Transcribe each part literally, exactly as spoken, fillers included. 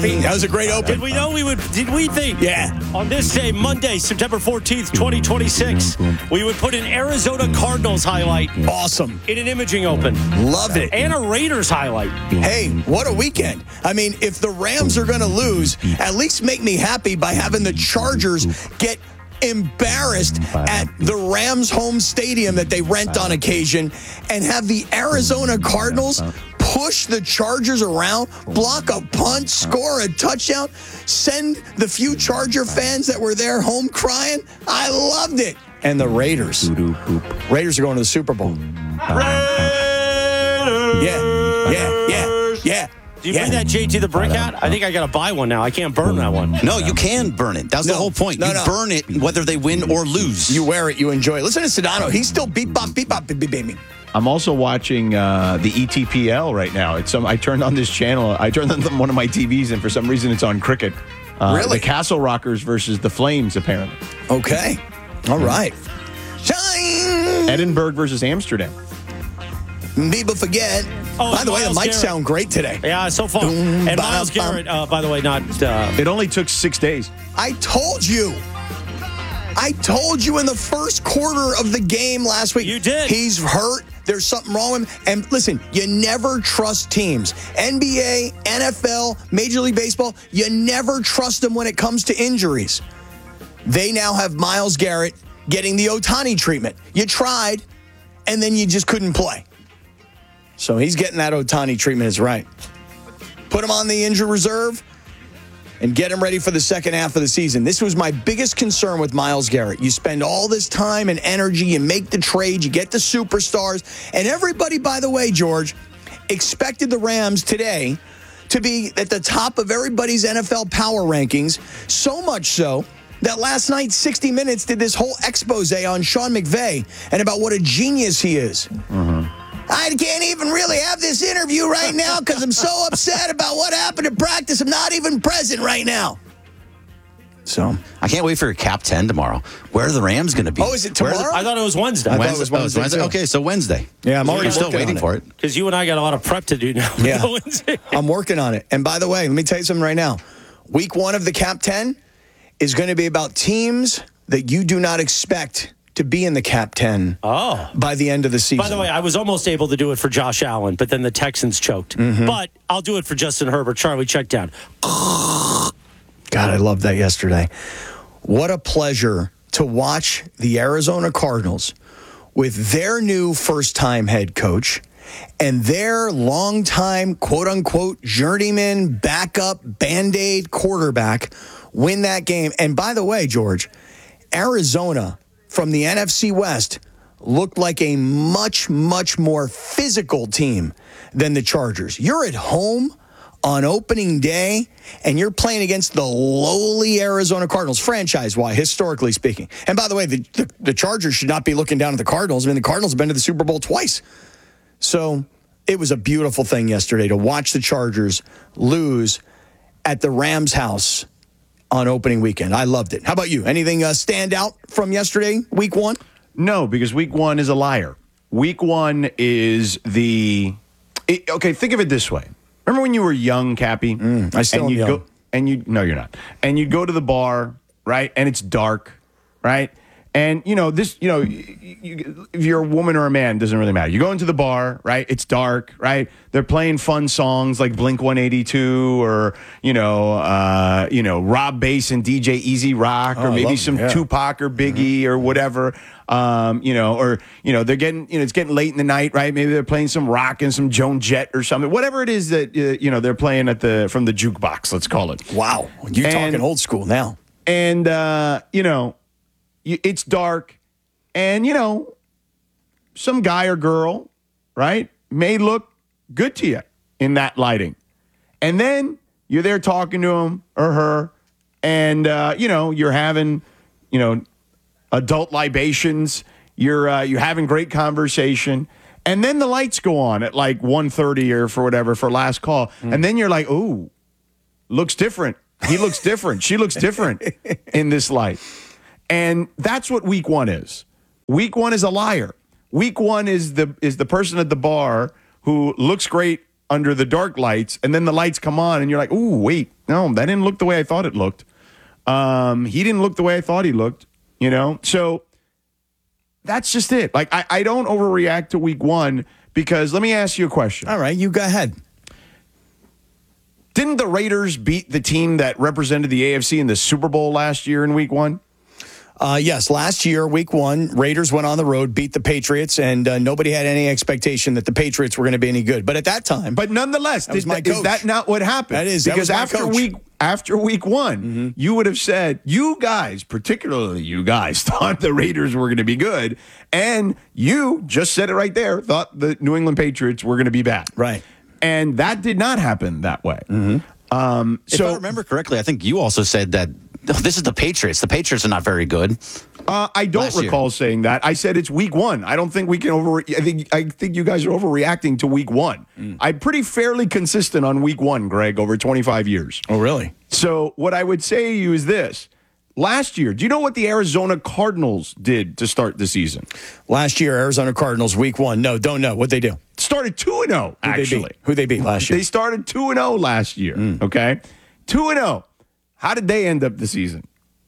That was a great open. Did we know we would, did we think? Yeah. On this day, Monday, September fourteenth, twenty twenty-six, we would put an Arizona Cardinals highlight. Awesome. In an imaging open. Loved it. And a Raiders highlight. Hey, what a weekend. I mean, if the Rams are going to lose, at least make me happy by having the Chargers get embarrassed at the Rams home stadium that they rent on occasion and have the Arizona Cardinals push the Chargers around, block a punt, score a touchdown, send the few Charger fans that were there home crying. I loved it. And the Raiders. Raiders are going to the Super Bowl. Raiders! Yeah, yeah, yeah, yeah. Do you yeah. bring that J T the Brick out? I think I got to buy one now. I can't burn that one. No, you can burn it. That's No, the whole point. no, you no. burn it whether they win or lose. You wear it, you enjoy it. Listen to Sedano. He's still beep bop, beep bop, beep beep, beep. I'm also watching uh, the E T P L right now. It's some. I turned on this channel. I turned on one of my T Vs, and for some reason, it's on cricket. Uh, Really? The Castle Rockers versus the Flames, apparently. Okay. All right. Shine! Edinburgh versus Amsterdam. People forget. Oh, By the way, the Myles mics Garrett. sound great today. Yeah, so far. Boom, And Myles ba-dum, Garrett, uh, by the way, not... Uh, It only took six days. I told you. I told you in the first quarter of the game last week. You did. He's hurt. There's something wrong with him. And listen, you never trust teams. N B A, N F L, Major League Baseball, you never trust them when it comes to injuries. They now have Myles Garrett getting the Ohtani treatment. You tried, and then you just couldn't play. So he's getting that Ohtani treatment is right. Put him on the injured reserve and get him ready for the second half of the season. This was my biggest concern with Myles Garrett. You spend all this time and energy, you make the trade, you get the superstars, and everybody, by the way, George, expected the Rams today to be at the top of everybody's N F L power rankings, so much so that last night, sixty minutes did this whole expose on Sean McVay and about what a genius he is. Mm-hmm. I can't even really have this interview right now because I'm so upset about what happened in practice. I'm not even present right now. So I can't wait for your Cap ten tomorrow. Where are the Rams going to be? Oh, is it Where are the- tomorrow? I thought it was Wednesday. I thought it Wednesday. was Oh, it's Wednesday, Wednesday? too. Okay, so Wednesday. Yeah, I'm already You're still working waiting on for it. it. Because you and I got a lot of prep to do now. for Yeah. Wednesday. I'm working on it. And by the way, let me tell you something right now. Week one of the Cap ten is going to be about teams that you do not expect to be in the Cap ten Oh. by the end of the season. By the way, I was almost able to do it for Josh Allen, but then the Texans choked. Mm-hmm. But I'll do it for Justin Herbert. Charlie, check down. God, I loved that yesterday. What a pleasure to watch the Arizona Cardinals with their new first-time head coach and their longtime, quote-unquote, journeyman, backup, Band-Aid quarterback win that game. And by the way, George, Arizona from the N F C West looked like a much, much more physical team than the Chargers. You're at home on opening day, and you're playing against the lowly Arizona Cardinals, franchise-wise, historically speaking. And by the way, the, the, the Chargers should not be looking down at the Cardinals. I mean, the Cardinals have been to the Super Bowl twice. So it was a beautiful thing yesterday to watch the Chargers lose at the Rams' house on opening weekend. I loved it. How about you? Anything uh, stand out from yesterday, week one? No, because week one is a liar. Week one is the... It, okay, think of it this way. Remember when you were young, Cappy? Mm, I still and am you'd young. Go, and you no, you're not. And you'd go to the bar, right? And it's dark, right? And, you know, this, you know, you, you, if you're a woman or a man, doesn't really matter. You go into the bar, right? It's dark, right? They're playing fun songs like Blink one eighty-two or, you know, uh, you know, Rob Bass and D J Easy Rock Oh, or I maybe love some them, yeah. Tupac or Biggie mm-hmm. or whatever. Um, you know, or, you know, they're getting, you know, it's getting late in the night, right? Maybe they're playing some rock and some Joan Jett or something. Whatever it is that, uh, you know, they're playing at the, from the jukebox, let's call it. Wow. You're And- talking old school now. And, uh, you know, you, it's dark. And, you know, some guy or girl, right, may look good to you in that lighting. And then you're there talking to him or her, and, uh, you know, you're having, you know, adult libations. You're uh, you're having great conversation. And then the lights go on at like one thirty or for whatever for last call. Mm. And then you're like, ooh, looks different. He looks different. She looks different in this light. And that's what week one is. Week one is a liar. Week one is the is the person at the bar who looks great under the dark lights, and then the lights come on, and you're like, ooh, wait, no, that didn't look the way I thought it looked. Um, he didn't look the way I thought he looked, you know? So that's just it. Like, I, I don't overreact to week one because let me ask you a question. All right, you go ahead. Didn't the Raiders beat the team that represented the A F C in the Super Bowl last year in week one? Uh, yes, last year, week one, Raiders went on the road, beat the Patriots, and uh, nobody had any expectation that the Patriots were going to be any good. But at that time, but nonetheless, that was did, my is coach. that not what happened? That is, that because was my after coach. week after week one, mm-hmm. you would have said, you guys, particularly you guys, thought the Raiders were going to be good, and you just said it right there, thought the New England Patriots were going to be bad. Right. And that did not happen that way. Mm-hmm. Um, if so, I remember correctly, I think you also said that oh, this is the Patriots. The Patriots are not very good. Uh, I don't Last recall year. saying that. I said it's week one. I don't think we can over. I think I think you guys are overreacting to week one. Mm. I'm pretty fairly consistent on week one, Greg, over twenty-five years. Oh, really? So what I would say to you is this. Last year, do you know what the Arizona Cardinals did to start the season? Last year, Arizona Cardinals, week one. No, don't know. What'd they do? Started two and oh, actually. Who'd they beat last year? They started two and oh last year, mm. okay? two and oh. How did they end up the season?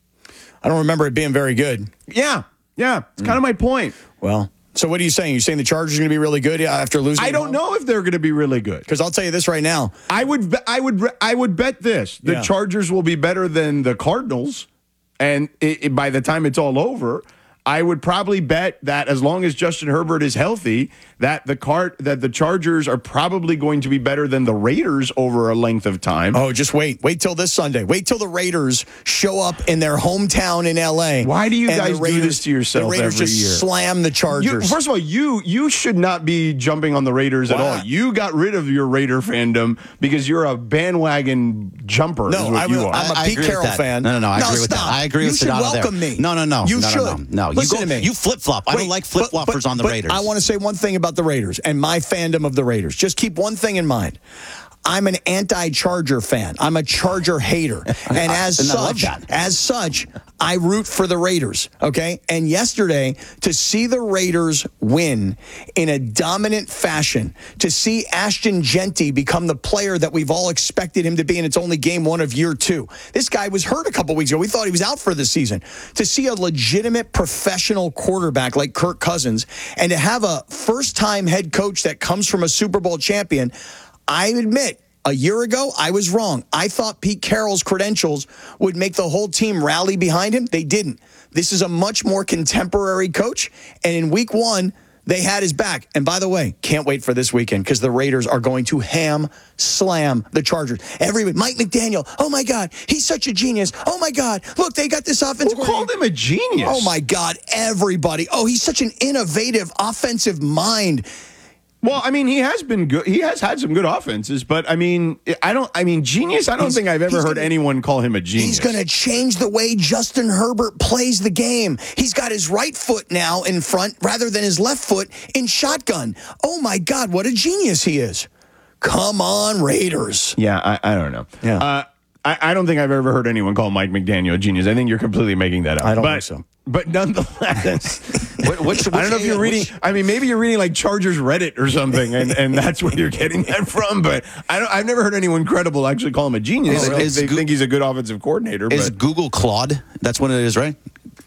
I don't remember it being very good. Yeah, yeah. It's mm. kind of my point. Well, so what are you saying? You're saying the Chargers are going to be really good after losing? I don't know if they're going to be really good. Because I'll tell you this right now. I would, I would, I would bet this: the yeah. Chargers will be better than the Cardinals, and it, it, by the time it's all over, I would probably bet that as long as Justin Herbert is healthy, that the cart that the Chargers are probably going to be better than the Raiders over a length of time. Oh, just wait. Wait till this Sunday. Wait till the Raiders show up in their hometown in L A. Why do you guys Raiders, do this to yourselves the Raiders every just year? Slam the Chargers. You, first of all, you you should not be jumping on the Raiders Why at all. not? You got rid of your Raider fandom because you're a bandwagon jumper. No, is what I'm, you a, are. I'm a I Pete agree with Carroll that. fan. No, no, no. I no, agree with stop. that. I agree you with should Sedano welcome there. me. No, no, no. You no, should. No, no, no. Listen you go, to me. You flip flop. I Wait, don't like flip floppers on the but Raiders. I want to say one thing about the Raiders and my fandom of the Raiders. Just keep one thing in mind. I'm an anti-Charger fan. I'm a Charger hater. And as And I love such, that. as such, I root for the Raiders, okay? And yesterday, to see the Raiders win in a dominant fashion, to see Ashton Genty become the player that we've all expected him to be, and it's only game one of year two. This guy was hurt a couple weeks ago. We thought he was out for the season. To see a legitimate professional quarterback like Kirk Cousins, and to have a first-time head coach that comes from a Super Bowl champion, I admit, a year ago, I was wrong. I thought Pete Carroll's credentials would make the whole team rally behind him. They didn't. This is a much more contemporary coach, and in week one, they had his back. And by the way, can't wait for this weekend because the Raiders are going to ham slam the Chargers. Everybody, Mike McDaniel, oh my God, he's such a genius. Oh my God, look, they got this offense. Who called him a genius? Oh my God, everybody. Oh, he's such an innovative offensive mind. Well, I mean, he has been good. He has had some good offenses, but I mean, I don't. I mean, genius. I don't He's- think I've ever he's heard gonna- anyone call him a genius. He's going to change the way Justin Herbert plays the game. He's got his right foot now in front rather than his left foot in shotgun. Oh, my God, what a genius he is. Come on, Raiders. Yeah, I, I don't know. Yeah. Uh, I, I don't think I've ever heard anyone call Mike McDaniel a genius. I think you're completely making that up. I don't but, think so. But nonetheless, What- which- I don't know if which- you're reading. which- I mean, maybe you're reading like Chargers Reddit or something, and, and that's where you're getting that from. But I don't, I've never heard anyone credible actually call him a genius. Is- I think is they Goo- think he's a good offensive coordinator. Is But Google Claude? That's what it is, right?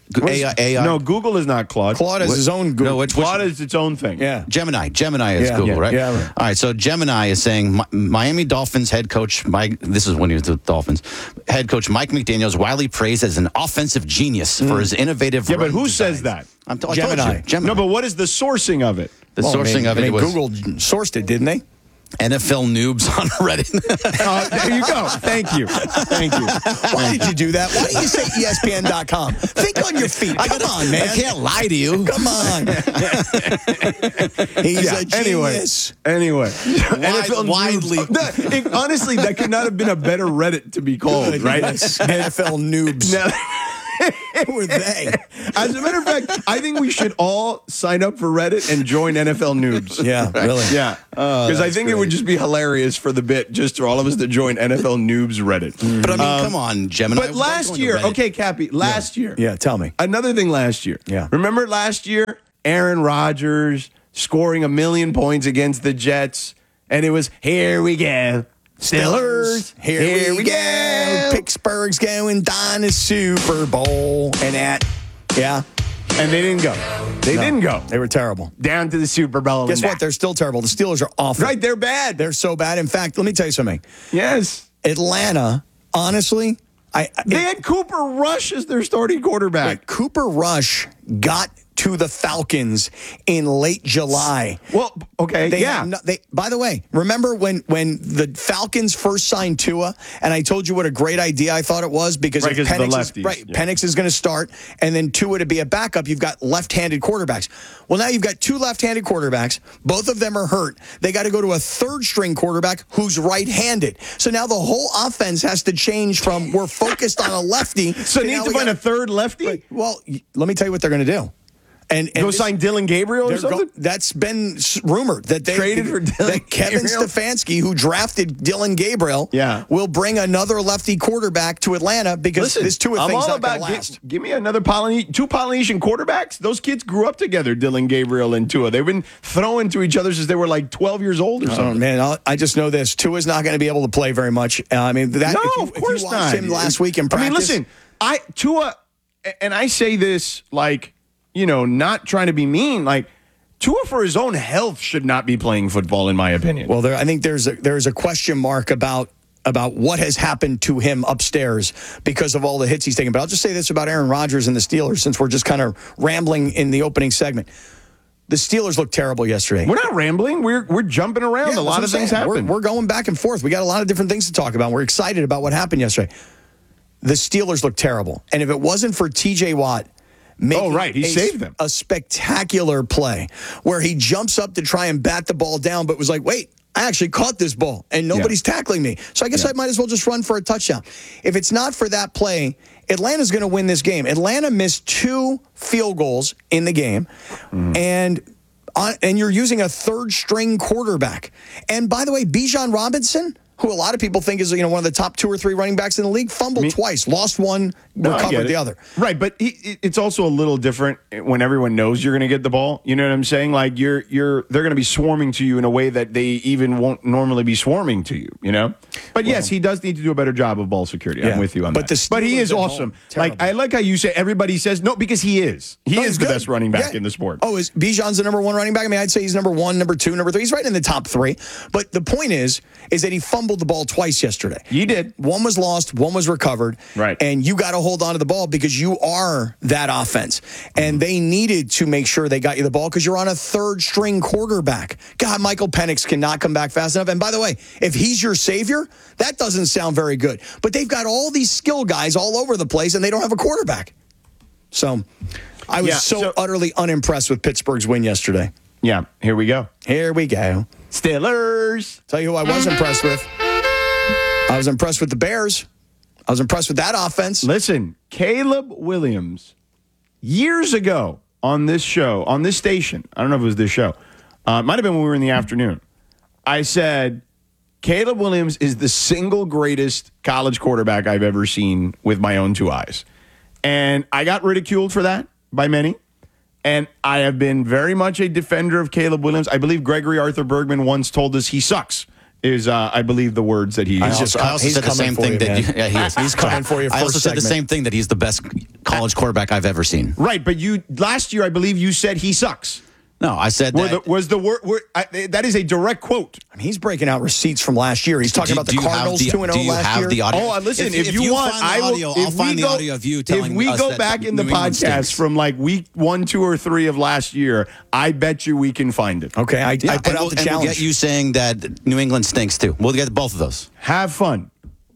A I. A I. no, Google is not Claude. Claude has What- his own Google. No, which- which- Claude is its own thing. Yeah. Gemini. Gemini is Yeah, Google, yeah, right? yeah, right. All right. So Gemini is saying Mi- Miami Dolphins head coach Mike. This is when he was the Dolphins head coach Mike McDaniel is widely praised as an offensive genius for his innovative. Yeah, but run who design. says that? I'm t- I told Gemini. you, Gemini. No, but what is the sourcing of it? the Well, I sourcing mean- of it I mean, was Google sourced it, didn't they? N F L noobs on Reddit. Uh, there you go. Thank you. Thank you. Why did you do that? Why didn't you say E S P N dot com? Think on your feet. Come on, man. I can't lie to you. Come on. He's Yeah, a anyway, genius. anyway, N F L widely- noobs. That- it- honestly, that could not have been a better Reddit to be called, right? Yes. N F L noobs. Now- Who are they? As a matter of fact, I think we should all sign up for Reddit and join N F L noobs. Yeah, really. Yeah, because I think it would just be hilarious for the bit, just for all of us to join N F L noobs Reddit. But I mean, come on, Gemini. But last year, okay, Cappy, last year, Yeah, tell me. another thing last year. Yeah. Remember last year, Aaron Rodgers scoring a million points against the Jets. And it was, here we go. Steelers, Here, here we go. Pittsburgh's going down the Super Bowl. And that, yeah. And they didn't go. They No, didn't go. They were terrible. Down to the Super Bowl. Guess and what? back. They're still terrible. The Steelers are awful. Right, they're bad. They're so bad. In fact, let me tell you something. Yes. Atlanta, honestly, I, I They had Cooper Rush as their starting quarterback. Cooper Rush got to the Falcons in late July. Well, okay, They yeah. had no- they, by the way, remember when when the Falcons first signed Tua, and I told you what a great idea I thought it was because Right, if 'cause of the Penix is, lefties, right, yeah. Penix is going to start, and then Tua to be a backup. You've got left-handed quarterbacks. Well, now you've got two left-handed quarterbacks. Both of them are hurt. They got to go to a third-string quarterback who's right-handed. So now the whole offense has to change from we're focused on a lefty. So to need now to we find gotta- a third lefty? Right. Well, y- let me tell you what they're going to do. And, and Go this- sign Dylan Gabriel or they're something? go- that's been s- rumored that they Traded for Dylan that Kevin Gabriel? Stefanski, who drafted Dylan Gabriel, Yeah. will bring another lefty quarterback to Atlanta because Listen, this two I'm thing's all not about going to gi- last. give me another Polyne- two Polynesian quarterbacks. Those kids grew up together, Dylan Gabriel and Tua. They've been throwing to each other since they were like twelve years old or Oh something. man, I'll, I just know this: Tua's not going to be able to play very much. Uh, I mean, that No, if you, of course if you watched not. him last week in practice. I mean, listen, I Tua, and I say this like, you know, not trying to be mean, like Tua for his own health should not be playing football, in my opinion. Well, there, I think there's a, there's a question mark about about what has happened to him upstairs because of all the hits he's taken. But I'll just say this about Aaron Rodgers and the Steelers, since we're just kind of rambling in the opening segment. The Steelers looked terrible yesterday. We're not rambling. We're we're jumping around. Yeah, a lot of that's what I'm things saying. happen. We're, we're going back and forth. We got a lot of different things to talk about. We're excited about what happened yesterday. The Steelers looked terrible. And if it wasn't for T J Watt making Oh, right. He a, saved them. a spectacular play where he jumps up to try and bat the ball down, but was like, wait, I actually caught this ball and nobody's tackling me. So I guess Yeah. I might as well just run for a touchdown. If it's not for that play, Atlanta's going to win this game. Atlanta missed two field goals in the game. Mm-hmm. And on, and you're using a third string quarterback. And by the way, Bijan Robinson, who a lot of people think is you know one of the top two or three running backs in the league, fumbled Me- twice, lost one, No, I get recovered it. the other. Right, but he, it- it's also a little different when everyone knows you're going to get the ball. You know what I'm saying? Like you're you're they're going to be swarming to you in a way that they even won't normally be swarming to you. You know. But yes, he does need to do a better job of ball security. Yeah. I'm with you on But that. the but he Steelers is at home, awesome. Like terrible. I like how you say everybody says no because he is. He No, is he's the good. best running back Yeah. in the sport. Oh, is Bijan's the number one running back? I mean, I'd say he's number one, number two, number three. He's right in the top three. But the point is, is that he fumbled the ball twice yesterday. He did. One was lost, one was recovered. Right. And you got to hold on to the ball because you are that offense. And they needed to make sure they got you the ball because you're on a third string quarterback. God, Michael Penix cannot come back fast enough. And by the way, if he's your savior, that doesn't sound very good. But they've got all these skill guys all over the place and they don't have a quarterback. So I was Yeah, so, so- utterly unimpressed with Pittsburgh's win yesterday. Yeah. Here we go. Here we go. Steelers. Tell you who I was impressed with. I was impressed with the Bears. I was impressed with that offense. Listen, Caleb Williams, years ago on this show, on this station, I don't know if it was this show, uh, it might have been when we were in the afternoon, I said, Caleb Williams is the single greatest college quarterback I've ever seen with my own two eyes. And I got ridiculed for that by many. And I have been very much a defender of Caleb Williams. I believe Gregory Arthur Bergman once told us he sucks. Is uh, I believe the words that he I He's also, just I com- also he's said the coming same for thing you, that man. you, yeah, he is. He's coming for you. I also first said the segment. same thing that he's the best college quarterback I've ever seen. right. But you last year, I believe you said he sucks. No, I said Were that. the, was the word? Were, I, that is a direct quote. I mean, he's breaking out receipts from last year. He's talking Do- about the do you have Cardinals the- two and do oh you last have year. the audio? Oh, uh, listen. If, If- you, if you want, find the I will. audio, if I'll we find the go, audio of you If telling we us go that back in the New England podcast stinks. from like week one, two, or three of last year, I bet you we can find it. Okay, I, Yeah, I put and out we'll, the and we'll challenge. get you saying that New England stinks too. We'll get both of those. Have fun.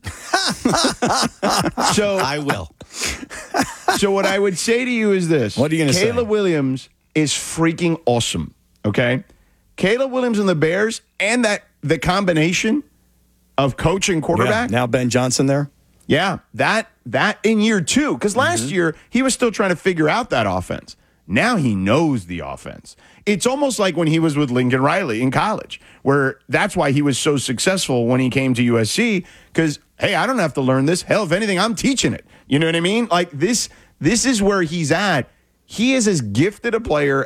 so, I will. so what I would say to you is this: What are you gonna say? Caleb Williams is freaking awesome. Okay, Caleb Williams and the Bears, and that the combination of coach and Yeah, quarterback. now Ben Johnson there. Yeah, that that in year two, because last Mm-hmm. year he was still trying to figure out that offense. Now he knows the offense. It's almost like when he was with Lincoln Riley in college, where that's why he was so successful when he came to U S C. Because hey, I don't have to learn this. Hell, if anything, I'm teaching it. You know what I mean? Like this. This is where he's at. He is as gifted a player